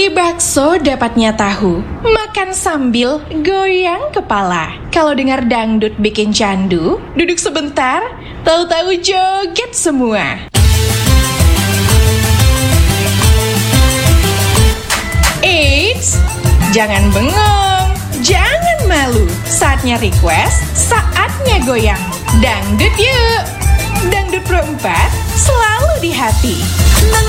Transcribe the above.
Beli bakso dapatnya tahu, makan sambil goyang kepala. Kalau dengar dangdut bikin candu, duduk sebentar, tahu-tahu joget semua. Eits, jangan bengong, jangan malu. Saatnya request, saatnya goyang. Dangdut yuk! Dangdut Pro 4 selalu di hati.